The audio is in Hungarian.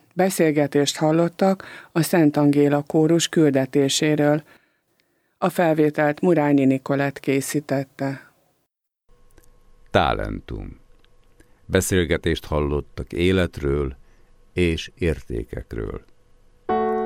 Beszélgetést hallottak a Szent Angéla kórus küldetéséről. A felvételt Murányi Nikolett készítette. Talentum. Beszélgetést hallottak életről és értékekről.